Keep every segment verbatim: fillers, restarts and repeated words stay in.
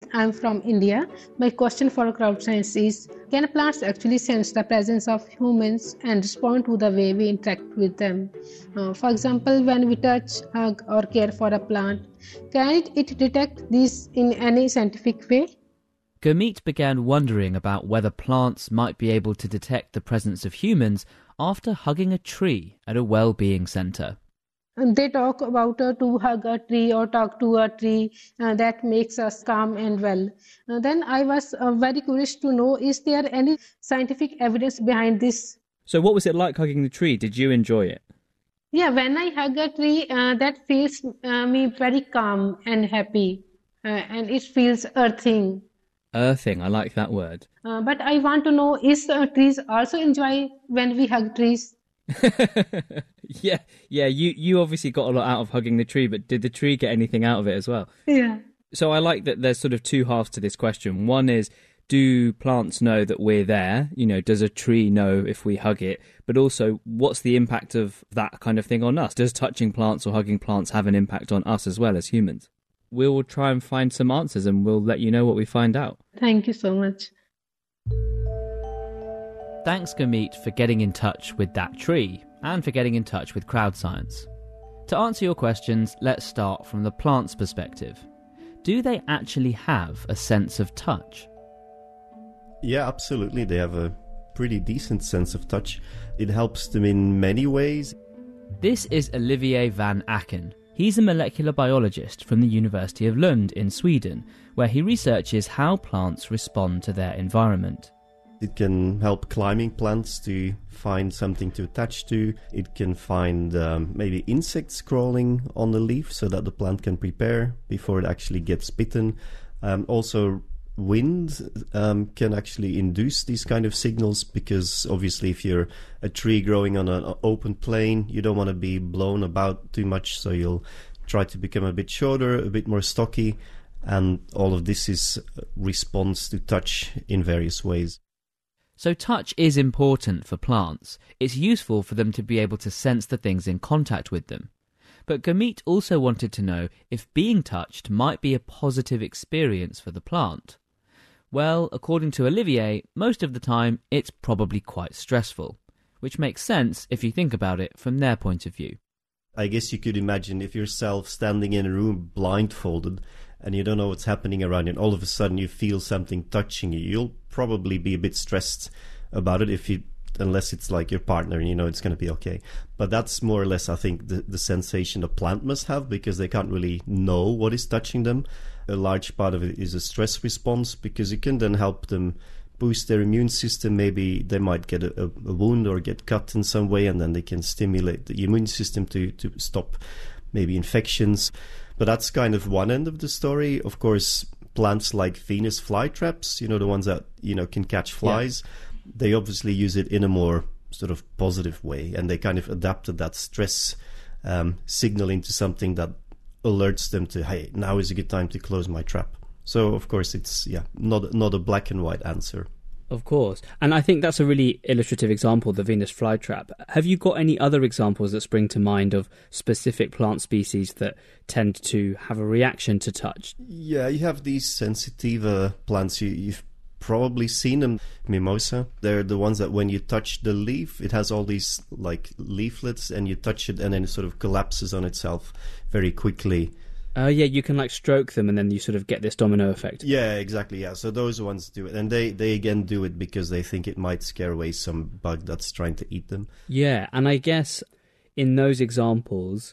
I'm from India. My question for crowd science is, can plants actually sense the presence of humans and respond to the way we interact with them? Uh, for example, when we touch, hug, or care for a plant, can it, it detect this in any scientific way? Gurmeet began wondering about whether plants might be able to detect the presence of humans after hugging a tree at a well-being centre. And they talk about uh, to hug a tree or talk to a tree uh, that makes us calm and well. Uh, then I was uh, very curious to know, is there any scientific evidence behind this? So what was it like hugging the tree? Did you enjoy it? Yeah, when I hug a tree, uh, that feels uh, me very calm and happy, uh, and it feels earthing. Earthing, I like that word. Uh, but I want to know, is uh, trees also enjoy when we hug trees? yeah, yeah. You you obviously got a lot out of hugging the tree, but did the tree get anything out of it as well? Yeah. So I like that there's sort of two halves to this question. One is, do plants know that we're there? You know, does a tree know if we hug it? But also, what's the impact of that kind of thing on us? Does touching plants or hugging plants have an impact on us as well as humans? We'll try and find some answers and we'll let you know what we find out. Thank you so much. Thanks, Gurmeet, for getting in touch with that tree and for getting in touch with Crowd Science. To answer your questions, let's start from the plant's perspective. Do they actually have a sense of touch? Yeah, absolutely. They have a pretty decent sense of touch. It helps them in many ways. This is Olivier van Aken. He's a molecular biologist from the University of Lund in Sweden, where he researches how plants respond to their environment. It can help climbing plants to find something to attach to. It can find um, maybe insects crawling on the leaf so that the plant can prepare before it actually gets bitten. Um, also, wind um, can actually induce these kind of signals, because obviously if you're a tree growing on an open plain, you don't want to be blown about too much, so you'll try to become a bit shorter, a bit more stocky, and all of this is response to touch in various ways. So touch is important for plants. It's useful for them to be able to sense the things in contact with them. But Gurmeet also wanted to know if being touched might be a positive experience for the plant. Well, according to Olivier, most of the time it's probably quite stressful, which makes sense if you think about it from their point of view. I guess you could imagine if yourself standing in a room blindfolded and you don't know what's happening around you, and all of a sudden you feel something touching you, you'll probably be a bit stressed about it, if you, unless it's like your partner and you know it's going to be okay. But that's more or less, I think, the, the sensation a plant must have, because they can't really know what is touching them. A large part of it is a stress response, because it can then help them boost their immune system. Maybe they might get a, a wound or get cut in some way, and then they can stimulate the immune system to, to stop maybe infections. But that's kind of one end of the story. Of course, plants like Venus flytraps, you know, the ones that, you know, can catch flies, yeah. They obviously use it in a more sort of positive way, and they kind of adapted that stress um, signal into something that alerts them to, hey, now is a good time to close my trap. So, of course, it's yeah not not a black and white answer. Of course. And I think that's a really illustrative example, the Venus flytrap. Have you got any other examples that spring to mind of specific plant species that tend to have a reaction to touch? Yeah, you have these sensitiva plants. You, you've probably seen them, mimosa. They're the ones that when you touch the leaf, it has all these like leaflets, and you touch it and then it sort of collapses on itself very quickly. Oh, uh, yeah, you can like stroke them and then you sort of get this domino effect. Yeah, exactly, yeah. So those ones do it. And they, they again do it because they think it might scare away some bug that's trying to eat them. Yeah, and I guess in those examples,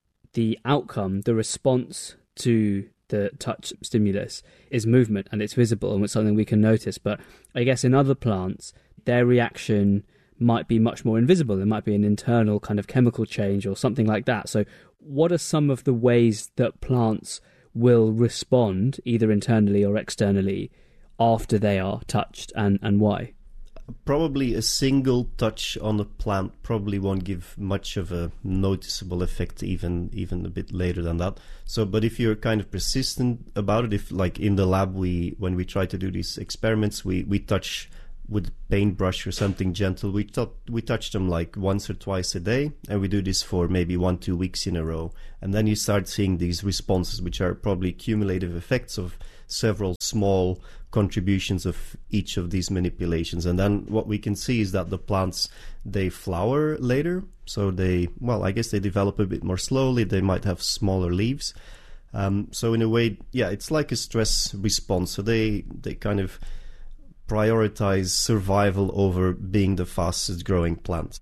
the outcome, the response to the touch stimulus is movement, and it's visible and it's something we can notice. But I guess in other plants, their reaction might be much more invisible. There might be an internal kind of chemical change or something like that. So what are some of the ways that plants will respond, either internally or externally, after they are touched, and, and why? Probably a single touch on a plant probably won't give much of a noticeable effect, even even a bit later than that. So, but if you're kind of persistent about it, if like in the lab, we when we try to do these experiments, we, we touch with a paintbrush or something gentle, we, t- we touch them like once or twice a day, and we do this for maybe one, two weeks in a row. And then you start seeing these responses, which are probably cumulative effects of several small contributions of each of these manipulations. And then what we can see is that the plants, they flower later. So they, well, I guess they develop a bit more slowly. They might have smaller leaves. Um, so in a way, yeah, it's like a stress response. So they, they kind of prioritize survival over being the fastest growing plant.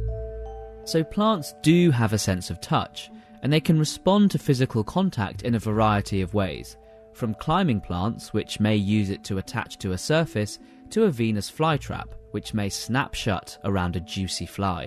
So plants do have a sense of touch, and they can respond to physical contact in a variety of ways, from climbing plants, which may use it to attach to a surface, to a Venus flytrap, which may snap shut around a juicy fly.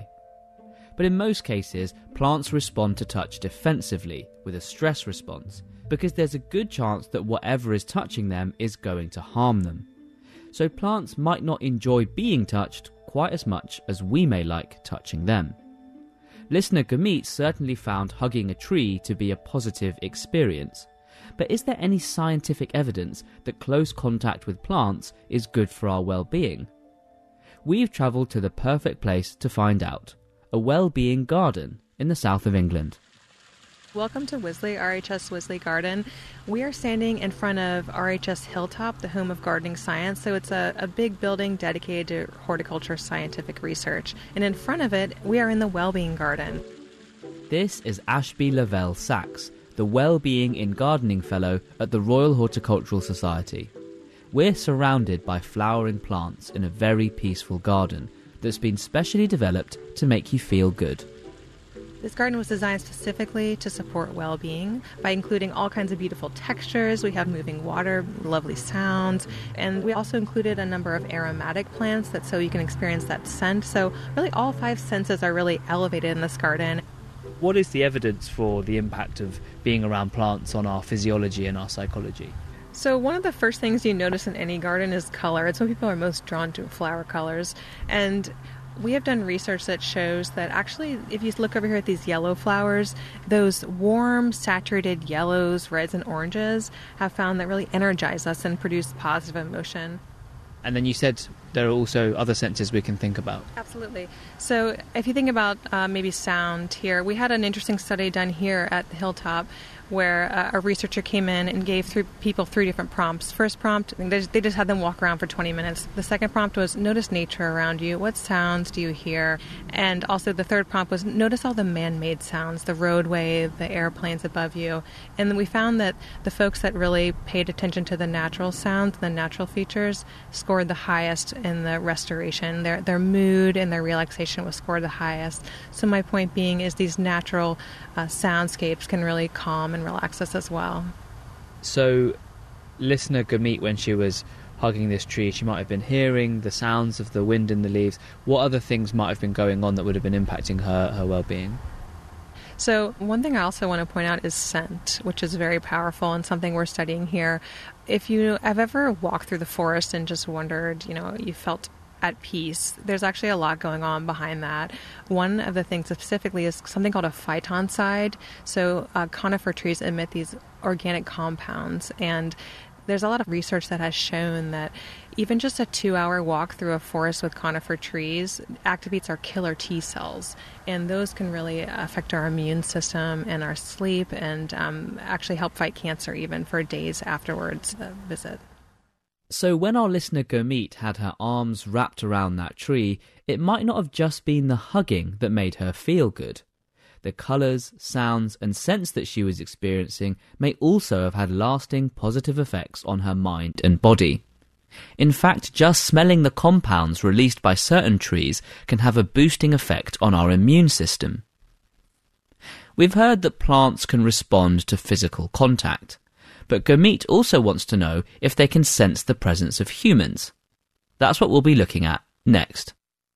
But in most cases, plants respond to touch defensively, with a stress response, because there's a good chance that whatever is touching them is going to harm them. So plants might not enjoy being touched quite as much as we may like touching them. Listener Gurmeet certainly found hugging a tree to be a positive experience. But is there any scientific evidence that close contact with plants is good for our well-being? We've travelled to the perfect place to find out, a well-being garden in the south of England. Welcome to Wisley, R H S Wisley Garden. We are standing in front of R H S Hilltop, the home of gardening science. So it's a, a big building dedicated to horticulture scientific research. And in front of it, we are in the Wellbeing Garden. This is Ashby Lavelle Sachs, the Wellbeing in Gardening Fellow at the Royal Horticultural Society. We're surrounded by flowering plants in a very peaceful garden that's been specially developed to make you feel good. This garden was designed specifically to support well-being by including all kinds of beautiful textures. We have moving water, lovely sounds, and we also included a number of aromatic plants that so you can experience that scent. So really all five senses are really elevated in this garden. What is the evidence for the impact of being around plants on our physiology and our psychology? So one of the first things you notice in any garden is color. It's when people are most drawn to flower colors. And we have done research that shows that actually, if you look over here at these yellow flowers, those warm, saturated yellows, reds, and oranges have found that really energize us and produce positive emotion. And then you said there are also other senses we can think about. Absolutely. So if you think about uh, maybe sound here, we had an interesting study done here at the Hilltop where uh, a researcher came in and gave three people three different prompts. First prompt, they just, they just had them walk around for twenty minutes. The second prompt was notice nature around you. What sounds do you hear? And also the third prompt was notice all the man-made sounds, the roadway, the airplanes above you. And then we found that the folks that really paid attention to the natural sounds, the natural features, scored the highest in the restoration. Their, their mood and their relaxation was scored the highest. So my point being is these natural uh, soundscapes can really calm and relax us as well. So listener Gurmeet, when she was hugging this tree, she might have been hearing the sounds of the wind in the leaves. What other things might have been going on that would have been impacting her, her well-being? So one thing I also want to point out is scent, which is very powerful and something we're studying here. If you have ever walked through the forest and just wondered, you know, you felt at peace, there's actually a lot going on behind that. One of the things specifically is something called a phytoncide. So uh, conifer trees emit these organic compounds, and there's a lot of research that has shown that even just a two-hour walk through a forest with conifer trees activates our killer T cells, and those can really affect our immune system and our sleep and um, actually help fight cancer even for days afterwards the visit. So when our listener Gurmeet had her arms wrapped around that tree, it might not have just been the hugging that made her feel good. The colours, sounds and scents that she was experiencing may also have had lasting positive effects on her mind and body. In fact, just smelling the compounds released by certain trees can have a boosting effect on our immune system. We've heard that plants can respond to physical contact. But Gurmeet also wants to know if they can sense the presence of humans. That's what we'll be looking at next.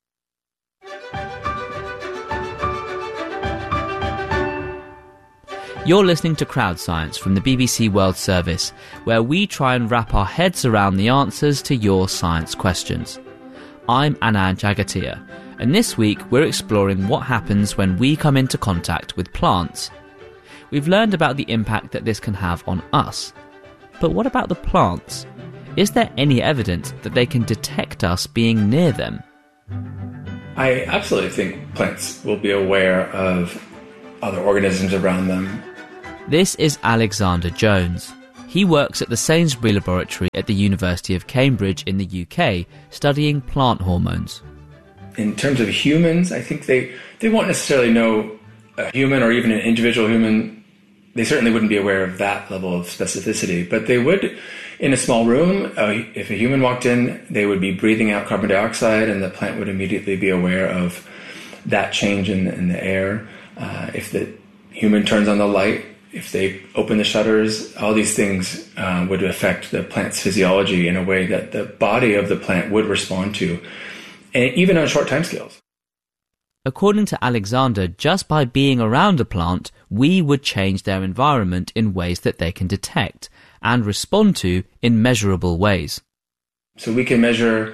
You're listening to Crowd Science from the B B C World Service, where we try and wrap our heads around the answers to your science questions. I'm Anand Jagatia, and this week we're exploring what happens when we come into contact with plants. We've learned about the impact that this can have on us. But what about the plants? Is there any evidence that they can detect us being near them? I absolutely think plants will be aware of other organisms around them. This is Alexander Jones. He works at the Sainsbury Laboratory at the University of Cambridge in the U K, studying plant hormones. In terms of humans, I think they, they won't necessarily know a human or even an individual human. They certainly wouldn't be aware of that level of specificity, but they would, in a small room, uh, if a human walked in, they would be breathing out carbon dioxide and the plant would immediately be aware of that change in, in the air. Uh, if the human turns on the light, if they open the shutters, all these things uh, would affect the plant's physiology in a way that the body of the plant would respond to, and even on short timescales. According to Alexander, just by being around a plant, we would change their environment in ways that they can detect and respond to in measurable ways. So we can measure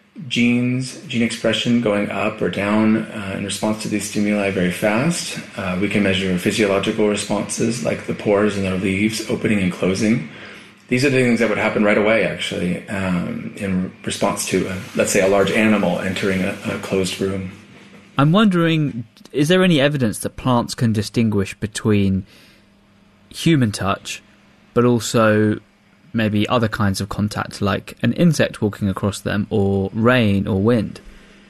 genes, gene expression going up or down uh, in response to these stimuli very fast. Uh, we can measure physiological responses like the pores in their leaves opening and closing. These are the things that would happen right away, actually, um, in response to, a, let's say, a large animal entering a, a closed room. I'm wondering, is there any evidence that plants can distinguish between human touch, but also maybe other kinds of contact, like an insect walking across them, or rain or wind?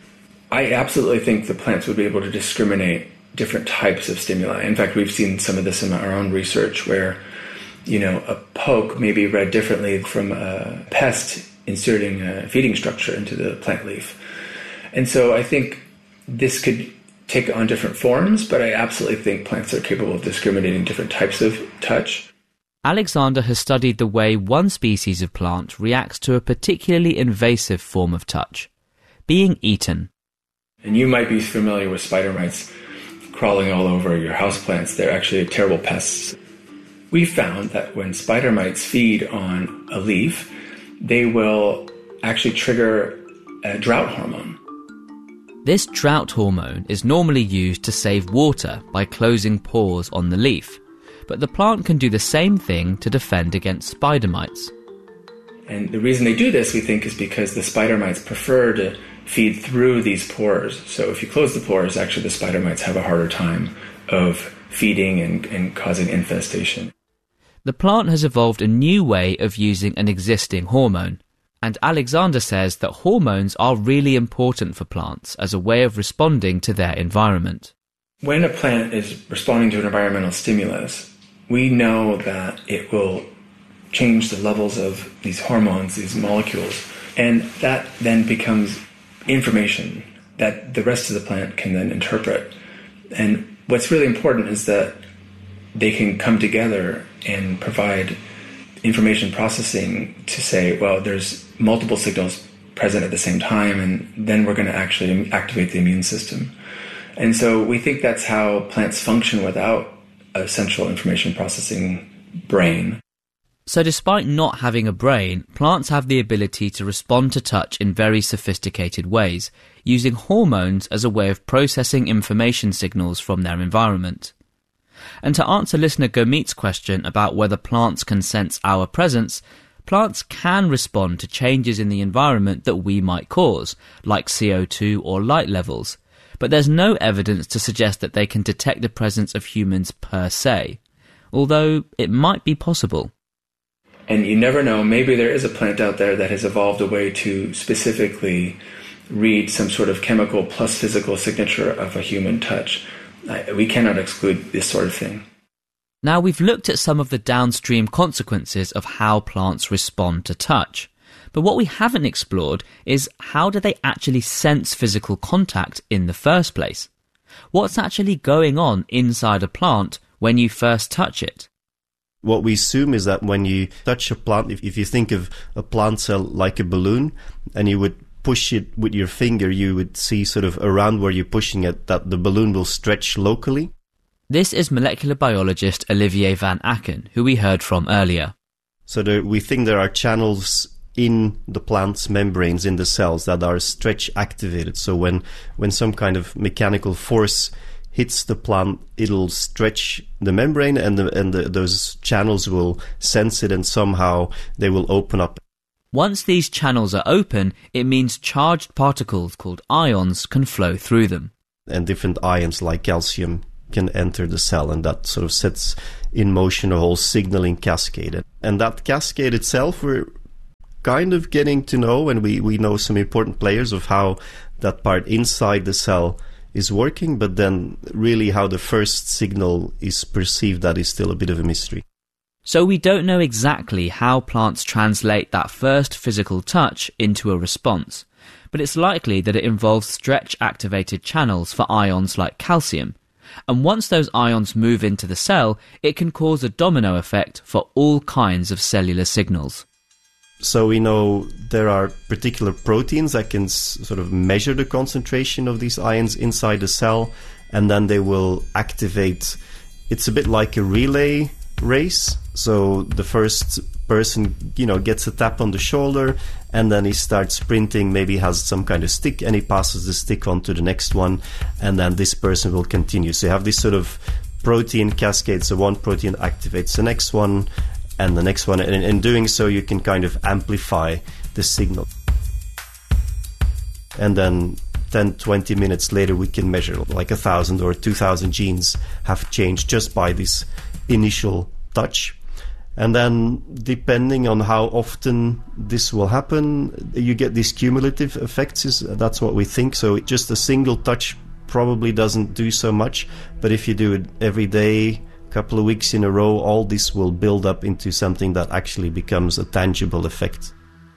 I absolutely think the plants would be able to discriminate different types of stimuli. In fact, we've seen some of this in our own research where, you know, a poke may be read differently from a pest inserting a feeding structure into the plant leaf. And so I think this could take on different forms, but I absolutely think plants are capable of discriminating different types of touch. Alexander has studied the way one species of plant reacts to a particularly invasive form of touch, being eaten. And you might be familiar with spider mites crawling all over your houseplants. They're actually terrible pests. We found that when spider mites feed on a leaf, they will actually trigger a drought hormone. This drought hormone is normally used to save water by closing pores on the leaf. But the plant can do the same thing to defend against spider mites. And the reason they do this, we think, is because the spider mites prefer to feed through these pores. So if you close the pores, actually the spider mites have a harder time of feeding and, and causing infestation. The plant has evolved a new way of using an existing hormone. And Alexander says that hormones are really important for plants as a way of responding to their environment. When a plant is responding to an environmental stimulus, we know that it will change the levels of these hormones, these molecules, and that then becomes information that the rest of the plant can then interpret. And what's really important is that they can come together and provide information processing to say, well, there's multiple signals present at the same time, and then we're going to actually activate the immune system. And so we think that's how plants function without a central information processing brain. So despite not having a brain, plants have the ability to respond to touch in very sophisticated ways, using hormones as a way of processing information signals from their environment. And to answer listener Gurmeet's question about whether plants can sense our presence, plants can respond to changes in the environment that we might cause, like C O two or light levels. But there's no evidence to suggest that they can detect the presence of humans per se, although it might be possible. And you never know, maybe there is a plant out there that has evolved a way to specifically read some sort of chemical plus physical signature of a human touch. We cannot exclude this sort of thing. Now we've looked at some of the downstream consequences of how plants respond to touch. But what we haven't explored is how do they actually sense physical contact in the first place? What's actually going on inside a plant when you first touch it? What we assume is that when you touch a plant, if, if you think of a plant cell like a balloon and you would push it with your finger, you would see sort of around where you're pushing it that the balloon will stretch locally. This is molecular biologist Olivier van Aken, who we heard from earlier. So there, we think there are channels in the plant's membranes in the cells that are stretch activated. So when, when some kind of mechanical force hits the plant, it'll stretch the membrane and, the, and the, those channels will sense it and somehow they will open up. Once these channels are open, it means charged particles called ions can flow through them. And different ions like calcium, can enter the cell, and that sort of sets in motion a whole signaling cascade. And that cascade itself, we're kind of getting to know, and we, we know some important players of how that part inside the cell is working, but then really how the first signal is perceived, that is still a bit of a mystery. So we don't know exactly how plants translate that first physical touch into a response, but it's likely that it involves stretch-activated channels for ions like calcium. And once those ions move into the cell, it can cause a domino effect for all kinds of cellular signals. So we know there are particular proteins that can s- sort of measure the concentration of these ions inside the cell, and then they will activate. It's a bit like a relay race. So the first person, you know, gets a tap on the shoulder, and then he starts sprinting, maybe has some kind of stick, and he passes the stick on to the next one, and then this person will continue. So you have this sort of protein cascade. So one protein activates the next one, and the next one, and in doing so you can kind of amplify the signal. And then ten, twenty minutes later we can measure like a thousand or two thousand genes have changed just by this initial touch. And then depending on how often this will happen, you get these cumulative effects. Is that's what we think. So just a single touch probably doesn't do so much, but if you do it every day, couple of weeks in a row, all this will build up into something that actually becomes a tangible effect.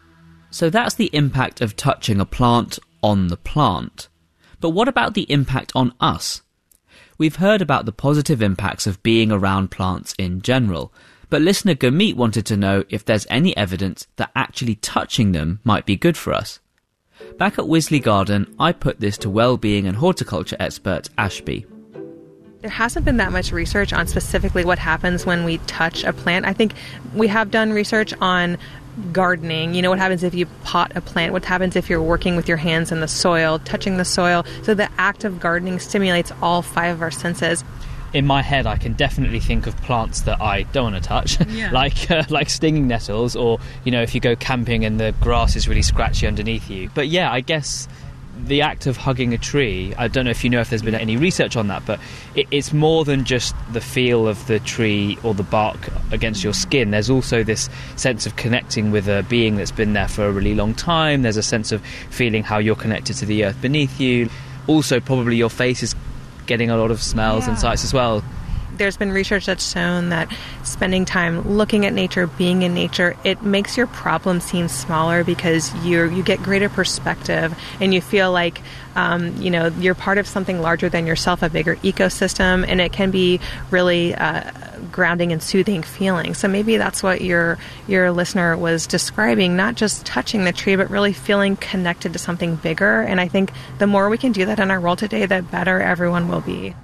So that's the impact of touching a plant on the plant. But what about the impact on us? We've heard about the positive impacts of being around plants in general, but listener Gurmeet wanted to know if there's any evidence that actually touching them might be good for us. Back at Wisley Garden, I put this to well-being and horticulture expert Ashby. There hasn't been that much research on specifically what happens when we touch a plant. I think we have done research on gardening. You know, what happens if you pot a plant? What happens if you're working with your hands in the soil, touching the soil? So the act of gardening stimulates all five of our senses. In my head, I can definitely think of plants that I don't want to touch, yeah. like uh, like stinging nettles, or, you know, if you go camping and the grass is really scratchy underneath you. But yeah, I guess the act of hugging a tree, I don't know if you know if there's been any research on that, but it, it's more than just the feel of the tree or the bark against your skin. There's also this sense of connecting with a being that's been there for a really long time. There's a sense of feeling how you're connected to the earth beneath you. Also, probably your face is getting a lot of smells yeah. and sights as well. There's been research that's shown that spending time looking at nature, being in nature, it makes your problem seem smaller because you you get greater perspective, and you feel like um, you know you're part of something larger than yourself, a bigger ecosystem, and it can be really uh, grounding and soothing feeling. So maybe that's what your your listener was describing, not just touching the tree, but really feeling connected to something bigger. And I think the more we can do that in our world today, the better everyone will be.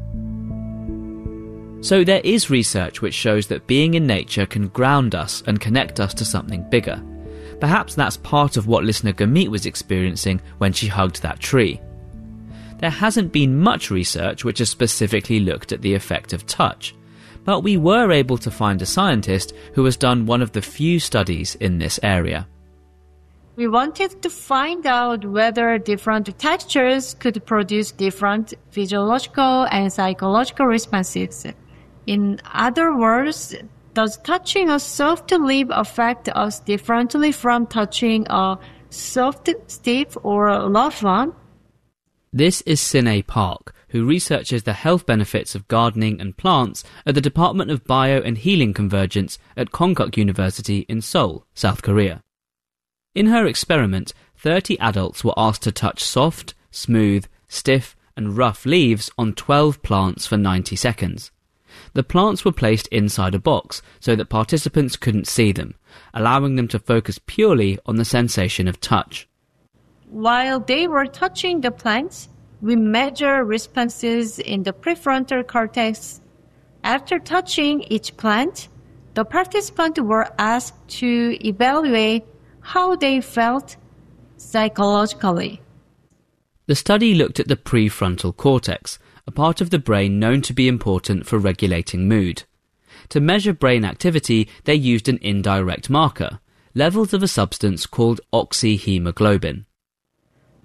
So there is research which shows that being in nature can ground us and connect us to something bigger. Perhaps that's part of what listener Gurmeet was experiencing when she hugged that tree. There hasn't been much research which has specifically looked at the effect of touch, but we were able to find a scientist who has done one of the few studies in this area. We wanted to find out whether different textures could produce different physiological and psychological responses. In other words, does touching a soft leaf affect us differently from touching a soft, stiff, or rough one? This is Sinay Park, who researches the health benefits of gardening and plants at the Department of Bio and Healing Convergence at Konkuk University in Seoul, South Korea. In her experiment, thirty adults were asked to touch soft, smooth, stiff, and rough leaves on twelve plants for ninety seconds. The plants were placed inside a box so that participants couldn't see them, allowing them to focus purely on the sensation of touch. While they were touching the plants, we measure responses in the prefrontal cortex. After touching each plant, the participants were asked to evaluate how they felt psychologically. The study looked at the prefrontal cortex, a part of the brain known to be important for regulating mood. To measure brain activity, they used an indirect marker, levels of a substance called oxyhemoglobin.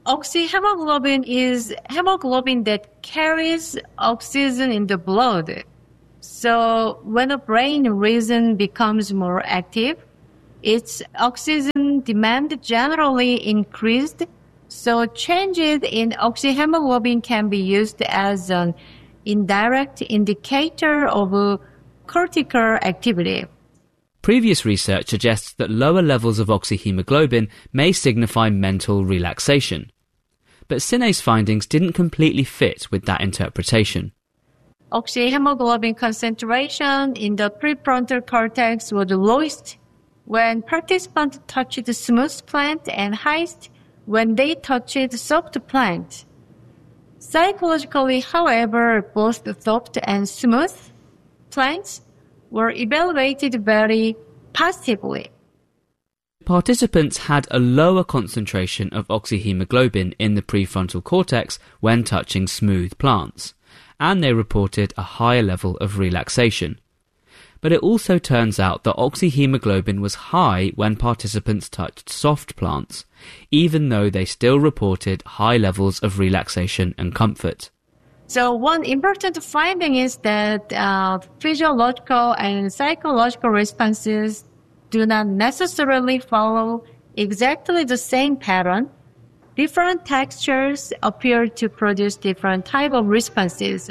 oxyhemoglobin is hemoglobin that carries oxygen in the blood. So when the brain region becomes more active, its oxygen demand generally increased. So changes in oxyhemoglobin can be used as an indirect indicator of cortical activity. Previous research suggests that lower levels of oxyhemoglobin may signify mental relaxation. But Sine's findings didn't completely fit with that interpretation. Oxyhemoglobin concentration in the prefrontal cortex was lowest when participants touched smooth plant and highest when they touched soft plant. Psychologically, however, both soft and smooth plants were evaluated very positively. Participants had a lower concentration of oxyhemoglobin in the prefrontal cortex when touching smooth plants, and they reported a higher level of relaxation. But it also turns out that oxyhemoglobin was high when participants touched soft plants, even though they still reported high levels of relaxation and comfort. So one important finding is that uh, physiological and psychological responses do not necessarily follow exactly the same pattern. Different textures appear to produce different type of responses.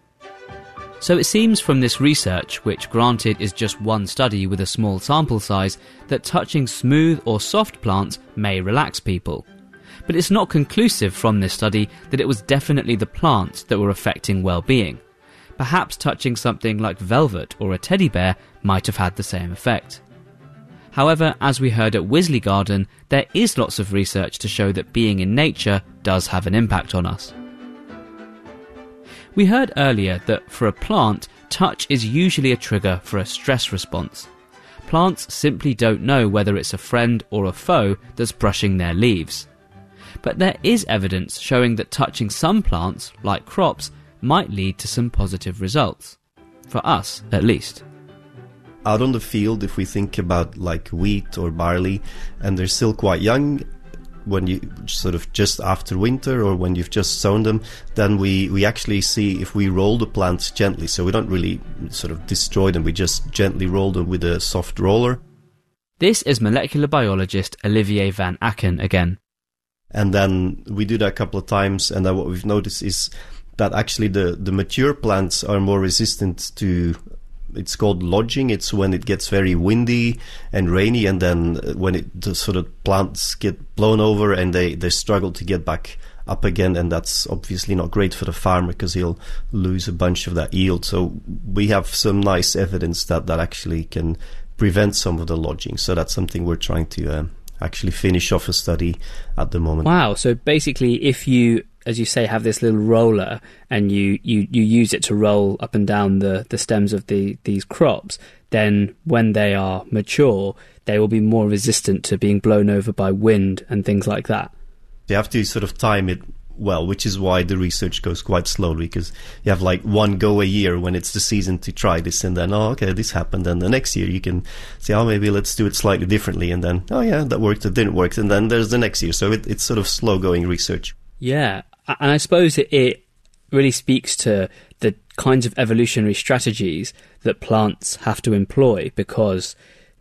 So it seems from this research, which granted is just one study with a small sample size, that touching smooth or soft plants may relax people. But it's not conclusive from this study that it was definitely the plants that were affecting well-being. Perhaps touching something like velvet or a teddy bear might have had the same effect. However, as we heard at Wisley Garden, there is lots of research to show that being in nature does have an impact on us. We heard earlier that for a plant, touch is usually a trigger for a stress response. Plants simply don't know whether it's a friend or a foe that's brushing their leaves. But there is evidence showing that touching some plants, like crops, might lead to some positive results. For us, at least. Out on the field, if we think about like wheat or barley, and they're still quite young, when you sort of just after winter or when you've just sown them, then we, we actually see if we roll the plants gently, so we don't really sort of destroy them, we just gently roll them with a soft roller. This is molecular biologist Olivier van Aken again. And then we do that a couple of times, and then what we've noticed is that actually the, the mature plants are more resistant to, it's called lodging. It's when it gets very windy and rainy, and then when it the sort of plants get blown over and they, they struggle to get back up again, and that's obviously not great for the farmer because he'll lose a bunch of that yield. So we have some nice evidence that that actually can prevent some of the lodging. So that's something we're trying to um, actually finish off a study at the moment. Wow, so basically if you, as you say, have this little roller and you, you, you use it to roll up and down the, the stems of the these crops, then when they are mature, they will be more resistant to being blown over by wind and things like that. You have to sort of time it well, which is why the research goes quite slowly, because you have like one go a year when it's the season to try this, and then, oh, okay, this happened, and the next year you can say, oh, maybe let's do it slightly differently, and then, oh yeah, that worked, it didn't work, and then there's the next year. So it, it's sort of slow-going research. Yeah, and I suppose it, it really speaks to the kinds of evolutionary strategies that plants have to employ, because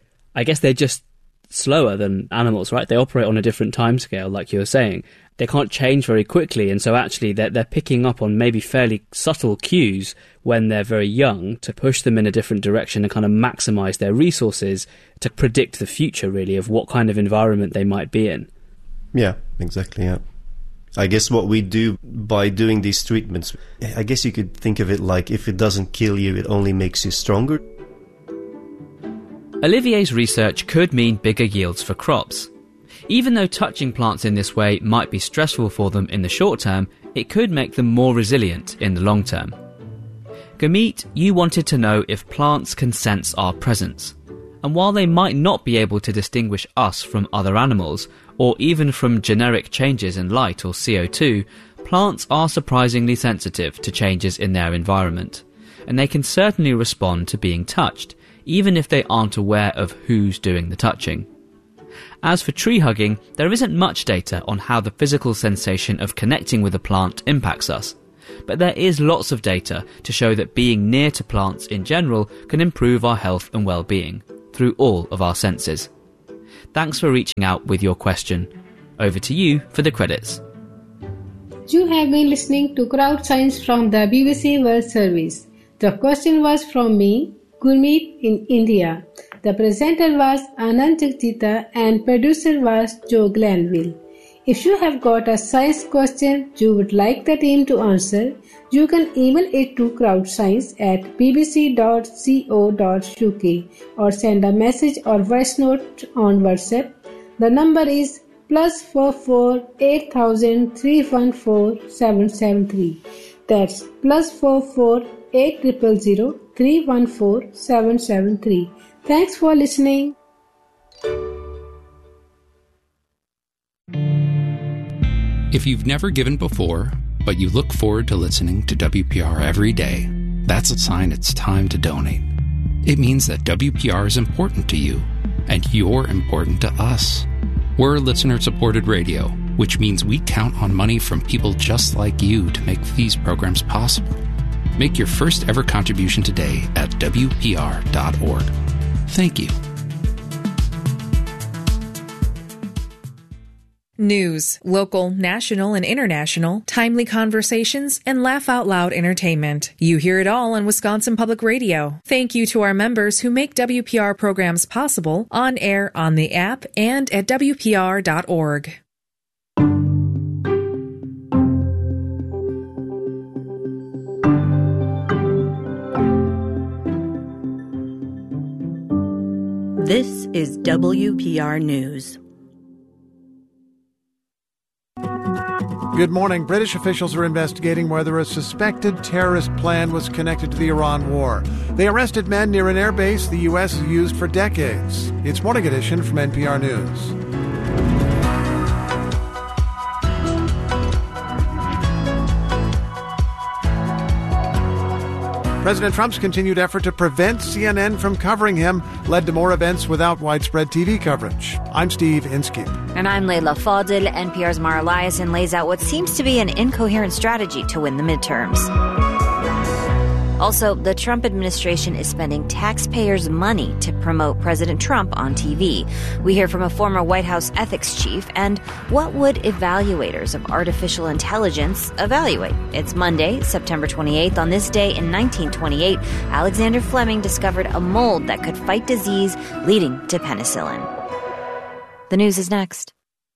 I guess they're just slower than animals, right? They operate on a different timescale, like you were saying. They can't change very quickly, and so actually they're, they're picking up on maybe fairly subtle cues when they're very young to push them in a different direction and kind of maximize their resources to predict the future, really, of what kind of environment they might be in. Yeah, exactly, yeah. I guess what we do by doing these treatments, I guess you could think of it like if it doesn't kill you, it only makes you stronger. Olivier's research could mean bigger yields for crops. Even though touching plants in this way might be stressful for them in the short term, it could make them more resilient in the long term. Gurmeet, you wanted to know if plants can sense our presence. And while they might not be able to distinguish us from other animals, or even from generic changes in light or C O two, plants are surprisingly sensitive to changes in their environment. And they can certainly respond to being touched, even if they aren't aware of who's doing the touching. As for tree hugging, there isn't much data on how the physical sensation of connecting with a plant impacts us. But there is lots of data to show that being near to plants in general can improve our health and well-being through all of our senses. Thanks for reaching out with your question. Over to you for the credits. You have been listening to Crowd Science from the B B C World Service. The question was from me, Gurmeet, in India. The presenter was Anand Jagdita and producer was Joe Glanville. If you have got a science question you would like the team to answer, you can email it to crowdscience at b b c dot co dot u k or send a message or voice note on WhatsApp. The number is plus four four eight thousand three one four seven seven three. That's plus four four eight zero zero zero three one four seven seven three. Thanks for listening. If you've never given before, but you look forward to listening to W P R every day, that's a sign it's time to donate. It means that W P R is important to you, and you're important to us. We're listener-supported radio, which means we count on money from people just like you to make these programs possible. Make your first ever contribution today at w p r dot org. Thank you. News, local, national, and international, timely conversations, and laugh-out-loud entertainment. You hear it all on Wisconsin Public Radio. Thank you to our members who make W P R programs possible, on air, on the app, and at w p r dot org. This is W P R News. Good morning. British officials are investigating whether a suspected terrorist plan was connected to the Iran war. They arrested men near an airbase the U S has used for decades. It's Morning Edition from N P R News. President Trump's continued effort to prevent C N N from covering him led to more events without widespread T V coverage. I'm Steve Inskeep. And I'm Leila Fadil. N P R's Mara Liasson lays out what seems to be an incoherent strategy to win the midterms. Also, the Trump administration is spending taxpayers' money to promote President Trump on T V. We hear from a former White House ethics chief, and what would evaluators of artificial intelligence evaluate? It's Monday, September twenty-eighth. On this day in nineteen twenty-eight, Alexander Fleming discovered a mold that could fight disease, leading to penicillin. The news is next.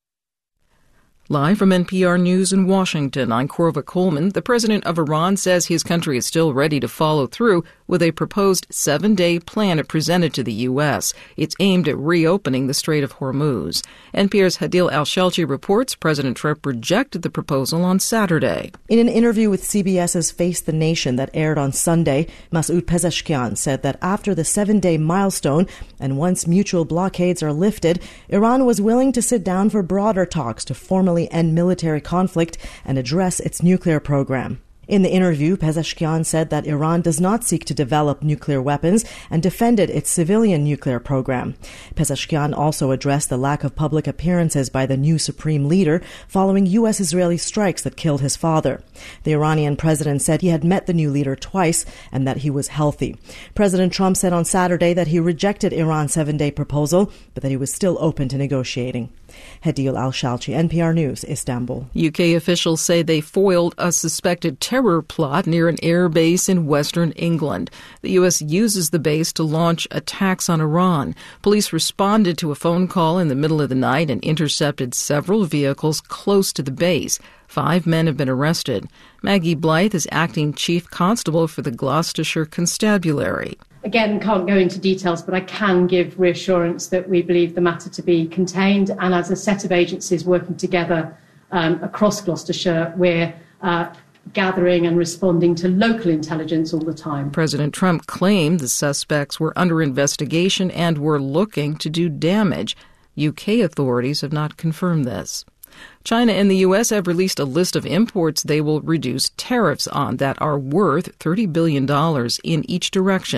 Live from N P R News in Washington, I'm Corva Coleman. The president of Iran says his country is still ready to follow through with a proposed seven-day plan it presented to the U S. It's aimed at reopening the Strait of Hormuz. N P R's Hadil Al-Shelchi reports President Trump rejected the proposal on Saturday. In an interview with C B S's Face the Nation that aired on Sunday, Masoud Pezeshkian said that after the seven-day milestone and once mutual blockades are lifted, Iran was willing to sit down for broader talks to formally end military conflict and address its nuclear program. In the interview, Pezeshkian said that Iran does not seek to develop nuclear weapons and defended its civilian nuclear program. Pezeshkian also addressed the lack of public appearances by the new supreme leader following U S-Israeli strikes that killed his father. The Iranian president said he had met the new leader twice and that he was healthy. President Trump said on Saturday that he rejected Iran's seven-day proposal, but that he was still open to negotiating. Hadil Al-Shalchi, N P R News, Istanbul. U K officials say they foiled a suspected terror plot near an air base in western England. The U S uses the base to launch attacks on Iran. Police responded to a phone call in the middle of the night and intercepted several vehicles close to the base. Five men have been arrested. Maggie Blythe is acting chief constable for the Gloucestershire Constabulary. Again, can't go into details, but I can give reassurance that we believe the matter to be contained. And as a set of agencies working together um, across Gloucestershire, we're uh, gathering and responding to local intelligence all the time. President Trump claimed the suspects were under investigation and were looking to do damage. U K authorities have not confirmed this. China and the U S have released a list of imports they will reduce tariffs on that are worth thirty billion dollars in each direction.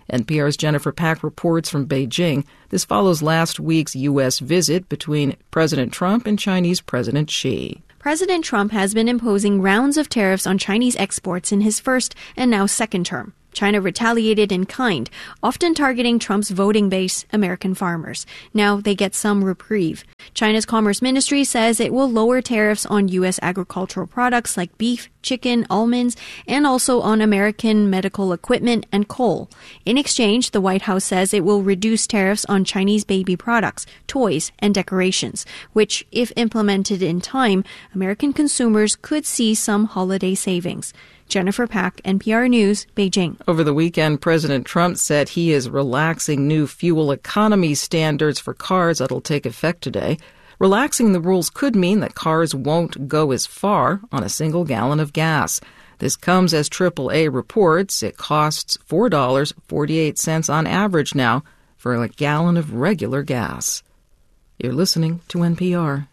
N P R's Jennifer Pack reports from Beijing. This follows last week's U S visit between President Trump and Chinese President Xi. President Trump has been imposing rounds of tariffs on Chinese exports in his first and now second term. China retaliated in kind, often targeting Trump's voting base, American farmers. Now they get some reprieve. China's Commerce Ministry says it will lower tariffs on U S agricultural products like beef, chicken, almonds, and also on American medical equipment and coal. In exchange, the White House says it will reduce tariffs on Chinese baby products, toys, and decorations, which, if implemented in time, American consumers could see some holiday savings. Jennifer Pack, N P R News, Beijing. Over the weekend, President Trump said he is relaxing new fuel economy standards for cars that'll take effect today. Relaxing the rules could mean that cars won't go as far on a single gallon of gas. This comes as triple A reports it costs four dollars and forty-eight cents on average now for a gallon of regular gas. You're listening to N P R.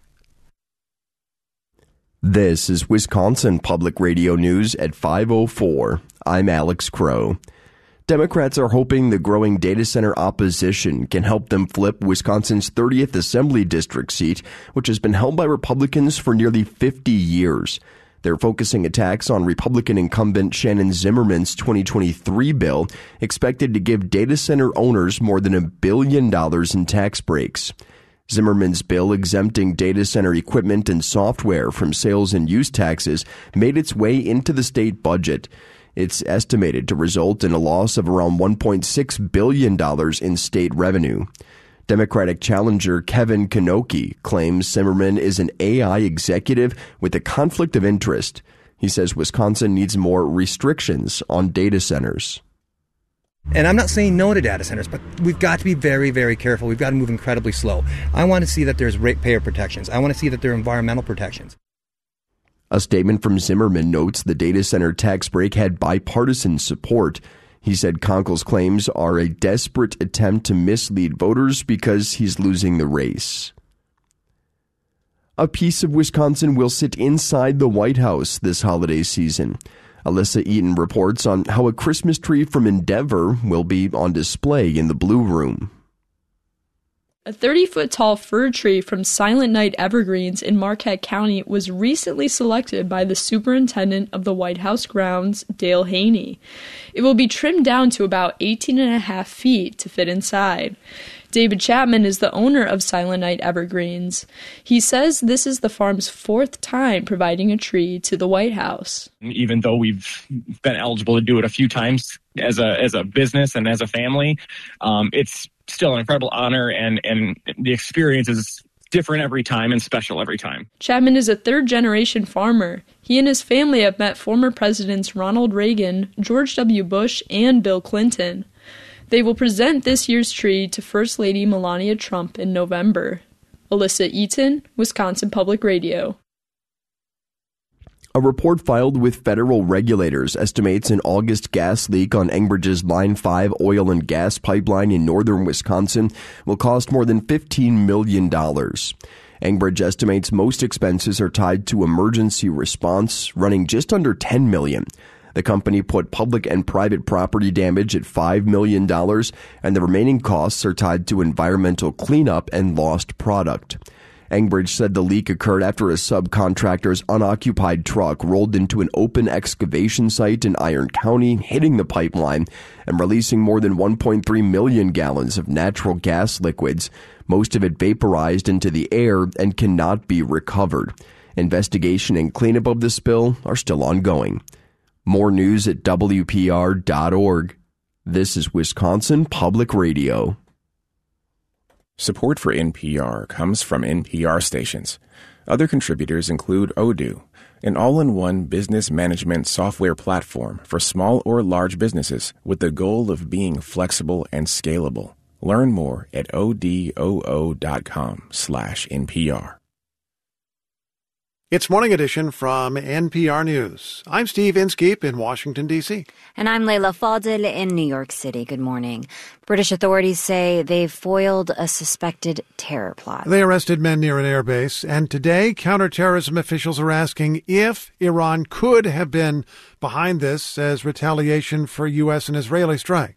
This is Wisconsin Public Radio News at five oh four. I'm Alex Crow. Democrats are hoping the growing data center opposition can help them flip Wisconsin's thirtieth Assembly District seat, which has been held by Republicans for nearly fifty years. They're focusing attacks on Republican incumbent Shannon Zimmerman's twenty twenty-three bill, expected to give data center owners more than a billion dollars in tax breaks. Zimmerman's bill exempting data center equipment and software from sales and use taxes made its way into the state budget. It's estimated to result in a loss of around one point six billion dollars in state revenue. Democratic challenger Kevin Knoche claims Zimmerman is an A I executive with a conflict of interest. He says Wisconsin needs more restrictions on data centers. And I'm not saying no to data centers, but we've got to be very, very careful. We've got to move incredibly slow. I want to see that there's ratepayer protections. I want to see that there are environmental protections. A statement from Zimmerman notes the data center tax break had bipartisan support. He said Conkle's claims are a desperate attempt to mislead voters because he's losing the race. A piece of Wisconsin will sit inside the White House this holiday season. Alyssa Eaton reports on how a Christmas tree from Endeavor will be on display in the Blue Room. A thirty-foot-tall fir tree from Silent Night Evergreens in Marquette County was recently selected by the superintendent of the White House grounds, Dale Haney. It will be trimmed down to about eighteen and a half feet to fit inside. David Chapman is the owner of Silent Night Evergreens. He says this is the farm's fourth time providing a tree to the White House. Even though we've been eligible to do it a few times as a as a business and as a family, um, it's still an incredible honor, and, and the experience is different every time and special every time. Chapman is a third-generation farmer. He and his family have met former presidents Ronald Reagan, George W. Bush, and Bill Clinton. They will present this year's tree to First Lady Melania Trump in November. Alyssa Eaton, Wisconsin Public Radio. A report filed with federal regulators estimates an August gas leak on Enbridge's Line five oil and gas pipeline in northern Wisconsin will cost more than fifteen million dollars. Enbridge estimates most expenses are tied to emergency response, running just under ten million dollars. The company put public and private property damage at five million dollars, and the remaining costs are tied to environmental cleanup and lost product. Enbridge said the leak occurred after a subcontractor's unoccupied truck rolled into an open excavation site in Iron County, hitting the pipeline and releasing more than one point three million gallons of natural gas liquids, most of it vaporized into the air and cannot be recovered. Investigation and cleanup of the spill are still ongoing. More news at W P R dot org. This is Wisconsin Public Radio. Support for N P R comes from N P R stations. Other contributors include Odoo, an all-in-one business management software platform for small or large businesses with the goal of being flexible and scalable. Learn more at odoo dot com slash N P R. It's Morning Edition from N P R News. I'm Steve Inskeep in Washington, D C And I'm Leila Fadel in New York City. Good morning. British authorities say they've foiled a suspected terror plot. They arrested men near an airbase, and today counterterrorism officials are asking if Iran could have been behind this as retaliation for U S and Israeli strikes.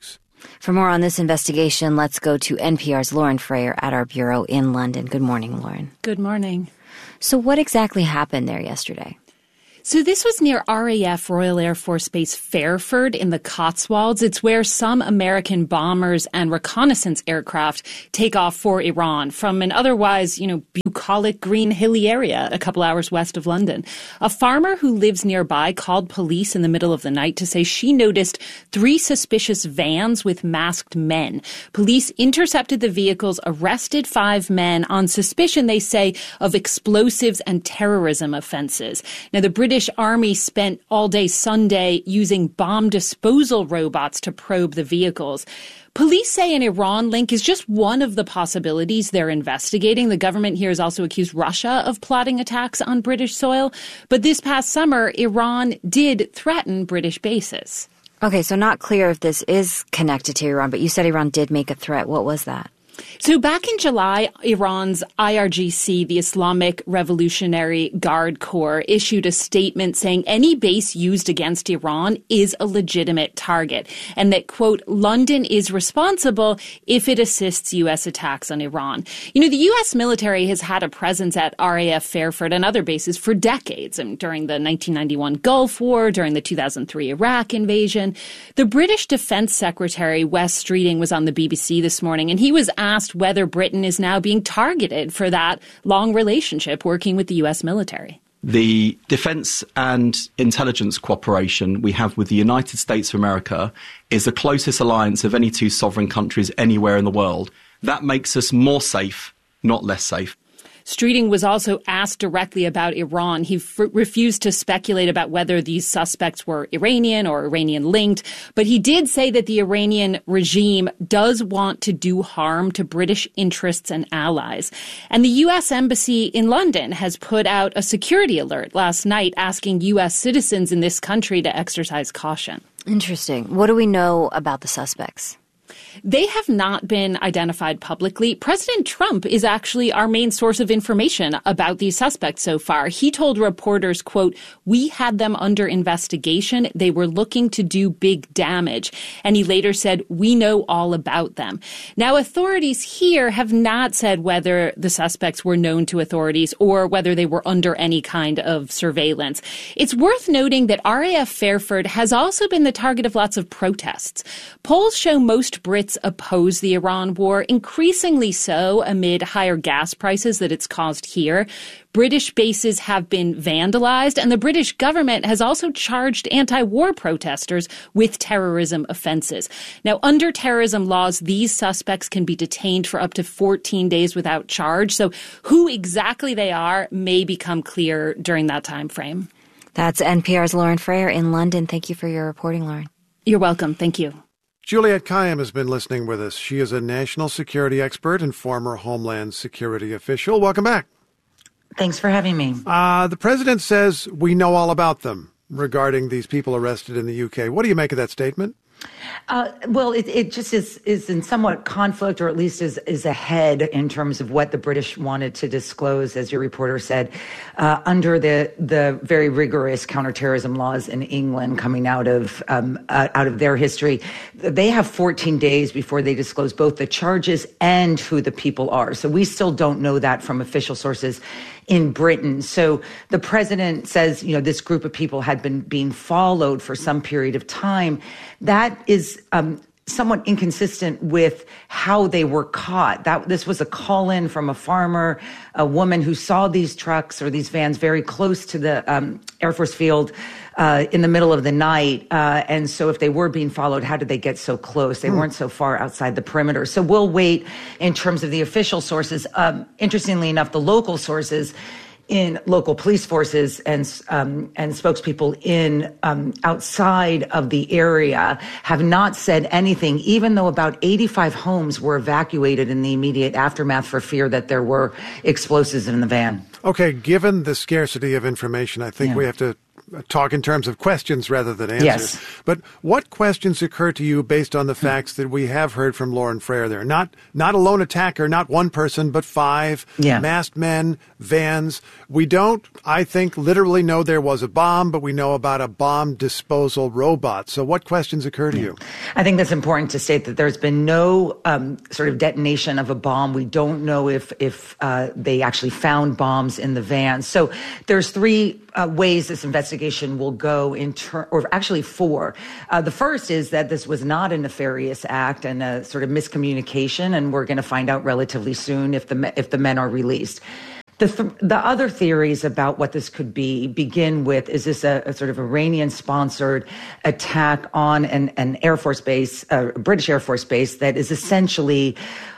For more on this investigation, let's go to N P R's Lauren Frayer at our bureau in London. Good morning, Lauren. Good morning. So what exactly happened there yesterday? So this was near R A F, Royal Air Force Base Fairford in the Cotswolds. It's where some American bombers and reconnaissance aircraft take off for Iran from an otherwise, you know, bucolic green hilly area a couple hours west of London. A farmer who lives nearby called police in the middle of the night to say she noticed three suspicious vans with masked men. Police intercepted the vehicles, arrested five men on suspicion, they say, of explosives and terrorism offenses. Now, the British British Army spent all day Sunday using bomb disposal robots to probe the vehicles. Police say an Iran link is just one of the possibilities they're investigating. The government here has also accused Russia of plotting attacks on British soil. But this past summer, Iran did threaten British bases. Okay, so not clear if this is connected to Iran, but you said Iran did make a threat. What was that? So back in July, Iran's I R G C, the Islamic Revolutionary Guard Corps, issued a statement saying any base used against Iran is a legitimate target and that, quote, London is responsible if it assists U S attacks on Iran. You know, the U S military has had a presence at R A F Fairford and other bases for decades. I mean, during the nineteen ninety-one Gulf War, during the two thousand three Iraq invasion. The British Defense Secretary, Wes Streeting, was on the B B C this morning, and he was asked whether Britain is now being targeted for that long relationship working with the U S military. The defence and intelligence cooperation we have with the United States of America is the closest alliance of any two sovereign countries anywhere in the world. That makes us more safe, not less safe. Streeting was also asked directly about Iran. He f- refused to speculate about whether these suspects were Iranian or Iranian-linked, but he did say that the Iranian regime does want to do harm to British interests and allies. And the U S Embassy in London has put out a security alert last night asking U S citizens in this country to exercise caution. Interesting. What do we know about the suspects? They have not been identified publicly. President Trump is actually our main source of information about these suspects so far. He told reporters, quote, we had them under investigation. They were looking to do big damage. And he later said, we know all about them. Now, authorities here have not said whether the suspects were known to authorities or whether they were under any kind of surveillance. It's worth noting that R A F Fairford has also been the target of lots of protests. Polls show most Brits oppose the Iran war, increasingly so amid higher gas prices that it's caused here. British bases have been vandalized, and the British government has also charged anti-war protesters with terrorism offenses. Now, under terrorism laws, these suspects can be detained for up to fourteen days without charge. So who exactly they are may become clear during that time frame. That's N P R's Lauren Frayer in London. Thank you for your reporting, Lauren. You're welcome. Thank you. Juliette Kayyem has been listening with us. She is a national security expert and former Homeland Security official. Welcome back. Thanks for having me. Uh, the president says we know all about them regarding these people arrested in the U K. What do you make of that statement? Uh, well, it, it just is, is in somewhat conflict, or at least is, is ahead in terms of what the British wanted to disclose, as your reporter said, uh, under the the very rigorous counterterrorism laws in England coming out of um, uh, out of their history. They have fourteen days before they disclose both the charges and who the people are. So we still don't know that from official sources in Britain. So the president says, you know, this group of people had been being followed for some period of time. That is um, somewhat inconsistent with how they were caught. That this was a call in from a farmer, a woman who saw these trucks or these vans very close to the um, Air Force field uh, in the middle of the night. Uh, and so if they were being followed, how did they get so close? They mm. weren't so far outside the perimeter. So we'll wait in terms of the official sources. Um, interestingly enough, the local sources in local police forces and um, and spokespeople in um, outside of the area have not said anything, even though about eighty-five homes were evacuated in the immediate aftermath for fear that there were explosives in the van. Okay, given the scarcity of information, I think yeah. we have to talk in terms of questions rather than answers. Yes. But what questions occur to you based on the facts that we have heard from Lauren Frayer there? Not not a lone attacker, not one person, but five yeah. masked men, vans. We don't, I think, literally know there was a bomb, but we know about a bomb disposal robot. So what questions occur to you? I think that's important to state that there's been no um, sort of detonation of a bomb. We don't know if, if uh, they actually found bombs in the van. So there's three uh, ways this investigation will go in ter- or actually four. Uh, the first is that this was not a nefarious act and a sort of miscommunication, and we're going to find out relatively soon if the if the men are released. The, th- the other theories about what this could be begin with, is this a, a sort of Iranian-sponsored attack on an, an Air Force base, a British Air Force base that is essentially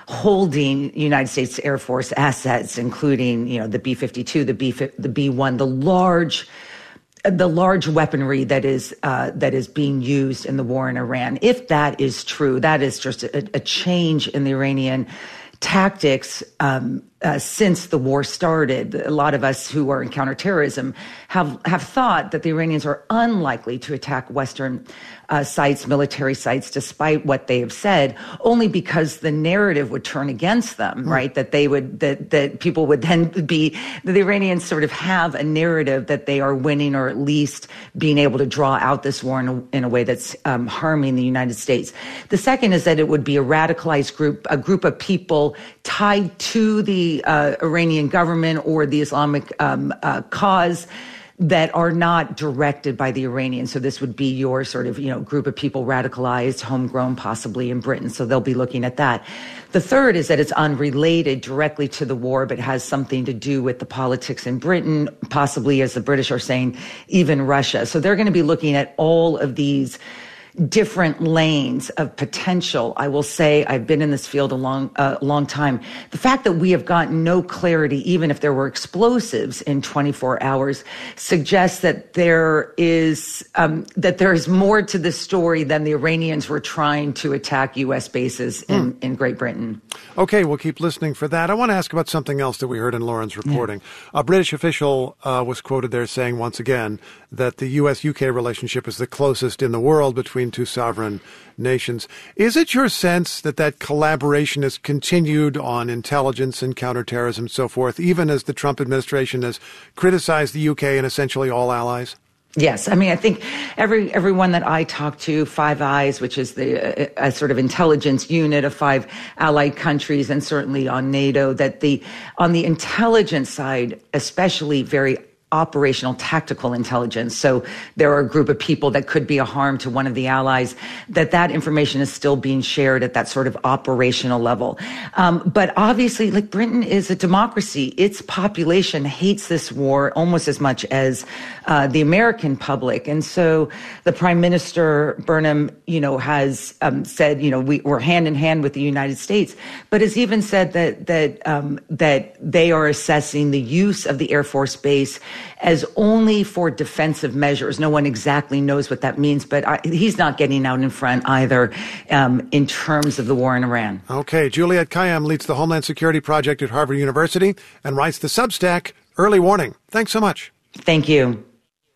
holding United States Air Force assets, including, you know, the B fifty-two, the B the B one, the large the large weaponry that is uh, that is being used in the war in Iran. If that is true, that is just a, a change in the Iranian tactics um, uh, since the war started. A lot of us who are in counterterrorism have have thought that the Iranians are unlikely to attack Western uh, sites, military sites, despite what they have said, only because the narrative would turn against them, mm. right? That they would, that that people would then be, that the Iranians sort of have a narrative that they are winning, or at least being able to draw out this war in a, in a way that's um, harming the United States. The second is that it would be a radicalized group, a group of people tied to the uh, Iranian government or the Islamic um, uh, cause that are not directed by the Iranians. So this would be your sort of, you know, group of people radicalized, homegrown, possibly in Britain. So they'll be looking at that. The third is that it's unrelated directly to the war, but has something to do with the politics in Britain, possibly, as the British are saying, even Russia. So they're going to be looking at all of these different lanes of potential. I will say, I've been in this field a long, uh, long time. The fact that we have gotten no clarity, even if there were explosives in twenty-four hours, suggests that there is um, that there is more to this story than the Iranians were trying to attack U S bases in, mm. in Great Britain. Okay, we'll keep listening for that. I want to ask about something else that we heard in Lauren's reporting. Yeah. A British official uh, was quoted there saying once again that the U S U K relationship is the closest in the world between two sovereign nations. Is it your sense that that collaboration has continued on intelligence and counterterrorism and so forth, even as the Trump administration has criticized the U K and essentially all allies? Yes. I mean, I think every everyone that I talk to, Five Eyes, which is the a, a sort of intelligence unit of five allied countries, and certainly on NATO, that the on the intelligence side, especially very operational tactical intelligence. So there are a group of people that could be a harm to one of the allies, that that information is still being shared at that sort of operational level. Um, but obviously, like, Britain is a democracy. Its population hates this war almost as much as uh, the American public. And so the Prime Minister, Burnham, you know, has um, said, you know, we, we're hand in hand with the United States, but has even said that, that, um, that they are assessing the use of the Air Force Base as only for defensive measures. No one exactly knows what that means, but I, he's not getting out in front either um, in terms of the war in Iran. Okay, Juliette Kayyem leads the Homeland Security Project at Harvard University and writes the Substack Early Warning. Thanks so much. Thank you.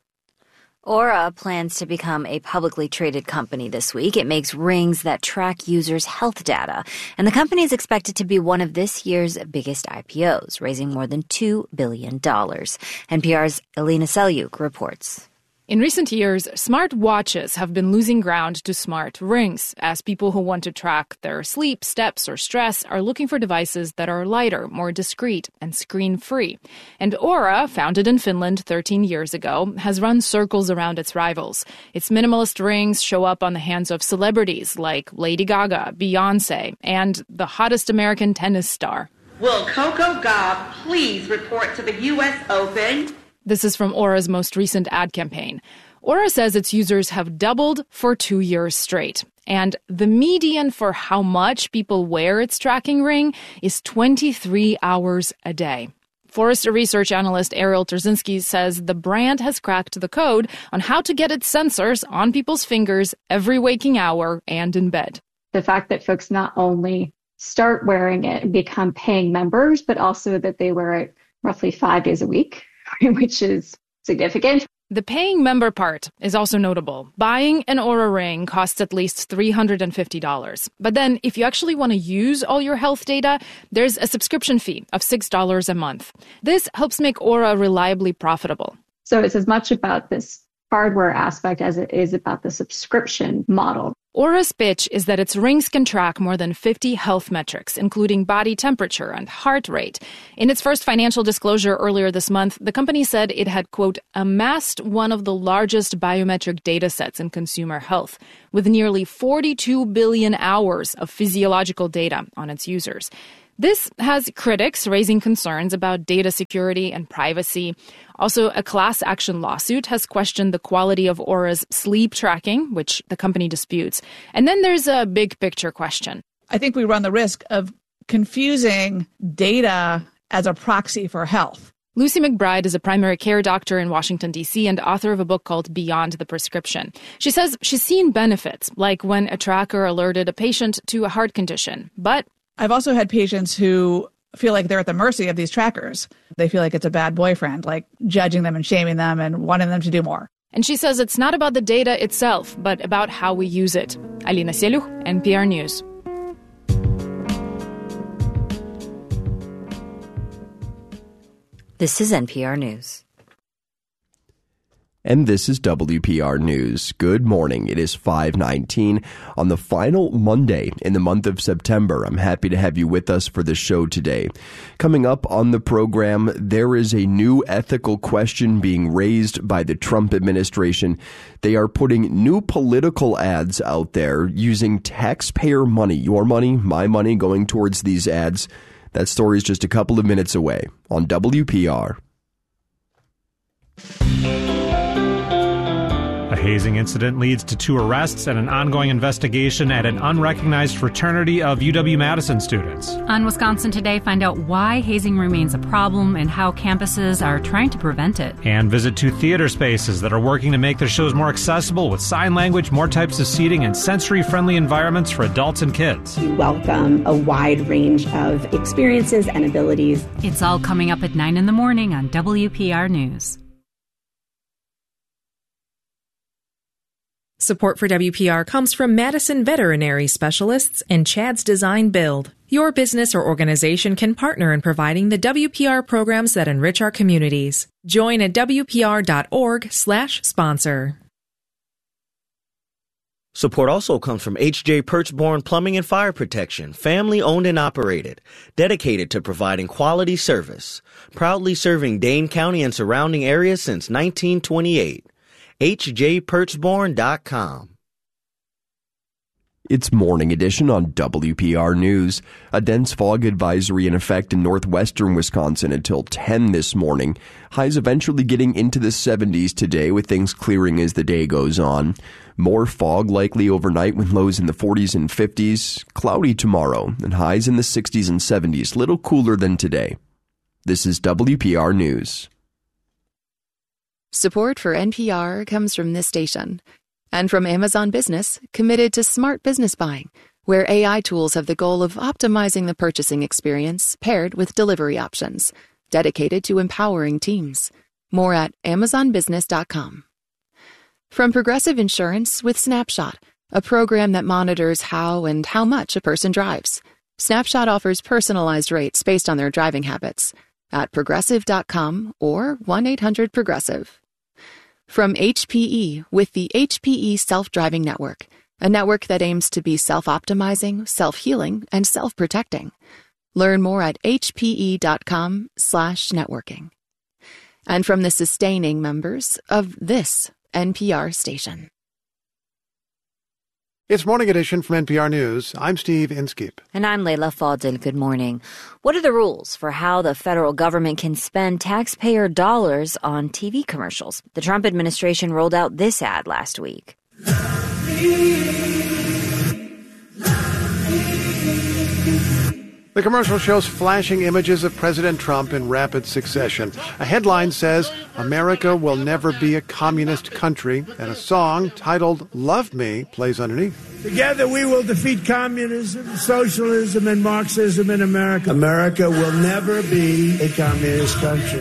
Aura plans to become a publicly traded company this week. It makes rings that track users' health data, and the company is expected to be one of this year's biggest I P Os, raising more than two billion dollars. N P R's Elena Selyuk reports. In recent years, smart watches have been losing ground to smart rings, as people who want to track their sleep, steps, or stress are looking for devices that are lighter, more discreet, and screen-free. And Aura, founded in Finland thirteen years ago, has run circles around its rivals. Its minimalist rings show up on the hands of celebrities like Lady Gaga, Beyonce, and the hottest American tennis star. Will Coco Gauff please report to the U S Open? This is from Aura's most recent ad campaign. Aura says its users have doubled for two years straight. And the median for how much people wear its tracking ring is twenty-three hours a day. Forrester research analyst Ariel Terzinski says the brand has cracked the code on how to get its sensors on people's fingers every waking hour and in bed. The fact that folks not only start wearing it and become paying members, but also that they wear it roughly five days a week, which is significant. The paying member part is also notable. Buying an Oura Ring costs at least three hundred fifty dollars. But then if you actually want to use all your health data, there's a subscription fee of six dollars a month. This helps make Oura reliably profitable. So it's as much about this hardware aspect as it is about the subscription model. Oura's pitch is that its rings can track more than fifty health metrics, including body temperature and heart rate. In its first financial disclosure earlier this month, the company said it had, quote, amassed one of the largest biometric data sets in consumer health, with nearly forty-two billion hours of physiological data on its users. This has critics raising concerns about data security and privacy. Also, a class action lawsuit has questioned the quality of Oura's sleep tracking, which the company disputes. And then there's a big picture question. I think we run the risk of confusing data as a proxy for health. Lucy McBride is a primary care doctor in Washington, D C, and author of a book called Beyond the Prescription. She says she's seen benefits, like when a tracker alerted a patient to a heart condition. But I've also had patients who feel like they're at the mercy of these trackers. They feel like it's a bad boyfriend, like judging them and shaming them and wanting them to do more. And she says it's not about the data itself, but about how we use it. Alina Seluch, N P R News. This is N P R News. And this is W P R News. Good morning. It is five nineteen on the final Monday in the month of September. I'm happy to have you with us for the show today. Coming up on the program, there is a new ethical question being raised by the Trump administration. They are putting new political ads out there using taxpayer money, your money, my money, going towards these ads. That story is just a couple of minutes away on W P R. A hazing incident leads to two arrests and an ongoing investigation at an unrecognized fraternity of U W-Madison students. On Wisconsin Today, find out why hazing remains a problem and how campuses are trying to prevent it. And visit two theater spaces that are working to make their shows more accessible with sign language, more types of seating, and sensory-friendly environments for adults and kids. We welcome a wide range of experiences and abilities. It's all coming up at nine in the morning on W P R News. Support for W P R comes from Madison Veterinary Specialists and Chad's Design Build. Your business or organization can partner in providing the W P R programs that enrich our communities. Join at W P R dot org slash sponsor. Support also comes from H J Perchborn Plumbing and Fire Protection, family owned and operated, dedicated to providing quality service, proudly serving Dane County and surrounding areas since nineteen twenty-eight. H J Perchborn dot com. It's Morning Edition on W P R News. A dense fog advisory in effect in northwestern Wisconsin until ten this morning. Highs eventually getting into the seventies today, with things clearing as the day goes on. More fog likely overnight with lows in the forties and fifties. Cloudy tomorrow and highs in the sixties and seventies. Little cooler than today. This is W P R News. Support for N P R comes from this station and from Amazon Business, committed to smart business buying, where A I tools have the goal of optimizing the purchasing experience paired with delivery options, dedicated to empowering teams. More at amazon business dot com. From Progressive Insurance with Snapshot, a program that monitors how and how much a person drives. Snapshot offers personalized rates based on their driving habits at progressive dot com or one eight hundred progressive. From H P E with the H P E Self-Driving Network, a network that aims to be self-optimizing, self-healing, and self-protecting. Learn more at H P E dot com slash networking. And from the sustaining members of this N P R station. It's Morning Edition from N P R News. I'm Steve Inskeep. And I'm Leila Fadel. Good morning. What are the rules for how the federal government can spend taxpayer dollars on T V commercials? The Trump administration rolled out this ad last week. The commercial shows flashing images of President Trump in rapid succession. A headline says, "America will never be a communist country," and a song titled "Love Me" plays underneath. Together we will defeat communism, socialism, and Marxism in America. America will never be a communist country.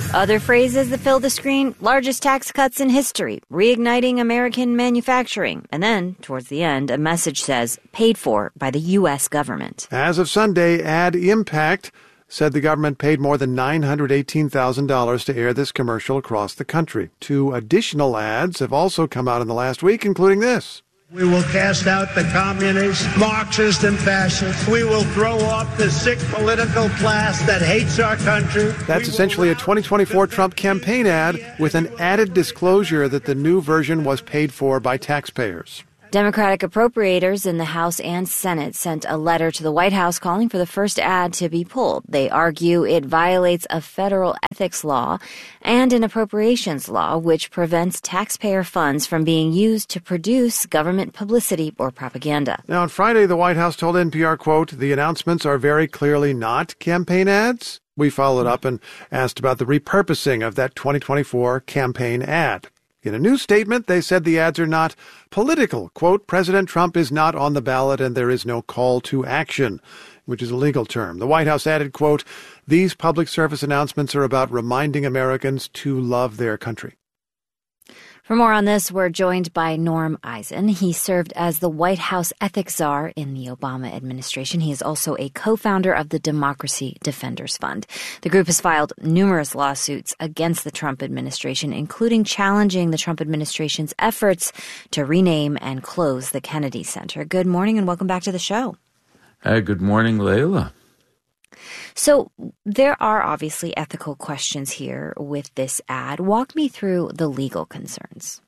Other phrases that fill the screen: largest tax cuts in history, reigniting American manufacturing. And then, towards the end, a message says, paid for by the U S government. As of Sunday, Ad Impact said the government paid more than nine hundred eighteen thousand dollars to air this commercial across the country. Two additional ads have also come out in the last week, including this. We will cast out the communists, Marxists, and fascists. We will throw off the sick political class that hates our country. That's essentially a twenty twenty-four Trump campaign ad with an added disclosure that the new version was paid for by taxpayers. Democratic appropriators in the House and Senate sent a letter to the White House calling for the first ad to be pulled. They argue it violates a federal ethics law and an appropriations law, which prevents taxpayer funds from being used to produce government publicity or propaganda. Now, on Friday, the White House told N P R, quote, the announcements are very clearly not campaign ads. We followed up and asked about the repurposing of that twenty twenty-four campaign ad. In a new statement, they said the ads are not political. Quote, President Trump is not on the ballot and there is no call to action, which is a legal term. The White House added, quote, these public service announcements are about reminding Americans to love their country. For more on this, we're joined by Norm Eisen. He served as the White House ethics czar in the Obama administration. He is also a co-founder of the Democracy Defenders Fund. The group has filed numerous lawsuits against the Trump administration, including challenging the Trump administration's efforts to rename and close the Kennedy Center. Good morning and welcome back to the show. Hi, good morning, Layla. So there are obviously ethical questions here with this ad. Walk me through the legal concerns.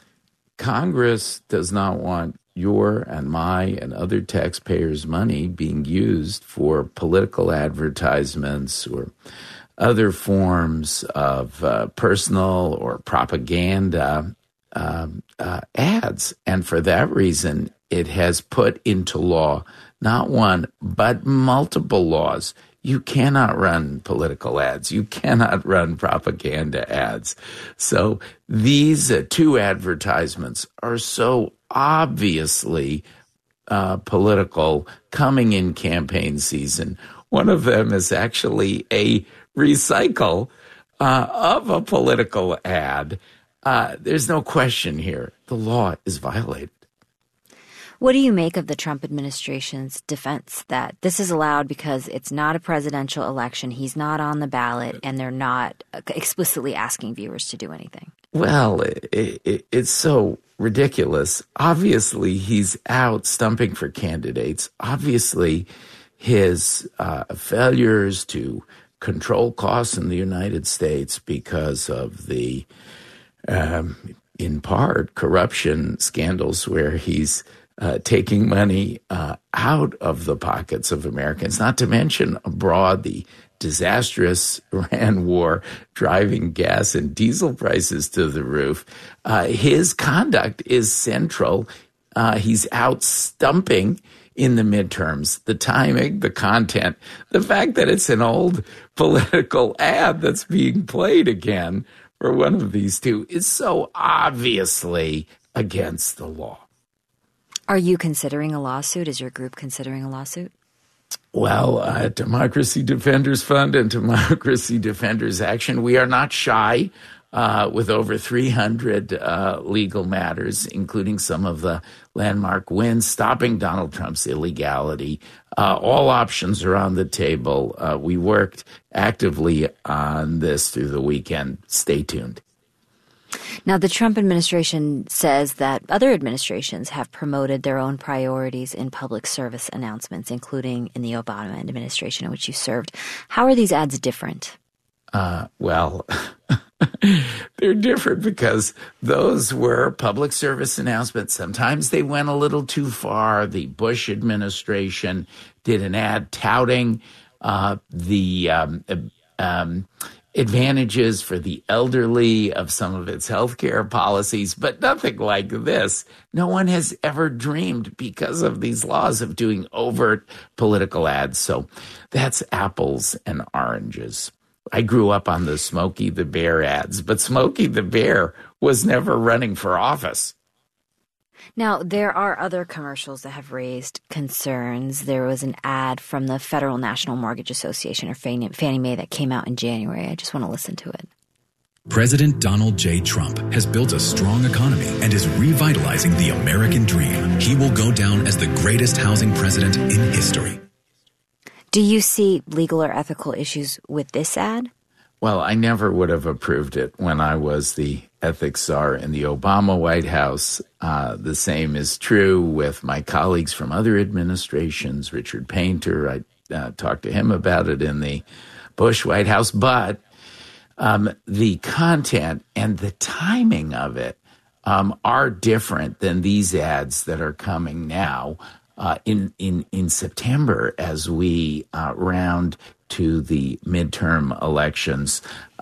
Congress does not want your and my and other taxpayers' money being used for political advertisements or other forms of uh, personal or propaganda um, uh, ads. And for that reason, it has put into law not one, but multiple laws. You cannot run political ads. You cannot run propaganda ads. So these uh, two advertisements are so obviously uh, political coming in campaign season. One of them is actually a recycle uh, of a political ad. Uh, there's no question here. The law is violated. What do you make of the Trump administration's defense that this is allowed because it's not a presidential election, he's not on the ballot, and they're not explicitly asking viewers to do anything? Well, it, it, it's so ridiculous. Obviously, he's out stumping for candidates. Obviously, his uh, failures to control costs in the United States because of the, um, in part, corruption scandals where he's Uh, taking money uh, out of the pockets of Americans, not to mention abroad, the disastrous Iran war driving gas and diesel prices to the roof. Uh, his conduct is central. Uh, he's out stumping in the midterms. The timing, the content, the fact that it's an old political ad that's being played again for one of these two is so obviously against the law. Are you considering a lawsuit? Is your group considering a lawsuit? Well, uh, Democracy Defenders Fund and Democracy Defenders Action, we are not shy uh, with over three hundred uh, legal matters, including some of the landmark wins, stopping Donald Trump's illegality. Uh, all options are on the table. Uh, we worked actively on this through the weekend. Stay tuned. Now, the Trump administration says that other administrations have promoted their own priorities in public service announcements, including in the Obama administration in which you served. How are these ads different? Uh, well, they're different because those were public service announcements. Sometimes they went a little too far. The Bush administration did an ad touting uh, the um, um, advantages for the elderly of some of its healthcare policies, but nothing like this. No one has ever dreamed, because of these laws, of doing overt political ads. So that's apples and oranges. I grew up on the Smokey the Bear ads, but Smokey the Bear was never running for office. Now, there are other commercials that have raised concerns. There was an ad from the Federal National Mortgage Association, or Fannie Mae, that came out in January. I just want to listen to it. President Donald J. Trump has built a strong economy and is revitalizing the American dream. He will go down as the greatest housing president in history. Do you see legal or ethical issues with this ad? Well, I never would have approved it when I was the ethics czar in the Obama White House. Uh, the same is true with my colleagues from other administrations. Richard Painter, I uh, talked to him about it in the Bush White House. But um, the content and the timing of it um, are different than these ads that are coming now uh, in, in, in September as we uh, round to the midterm elections.